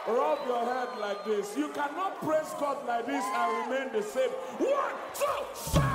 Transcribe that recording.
Rub your head like this. You cannot praise God like this and remain the same. 1, 2, 3.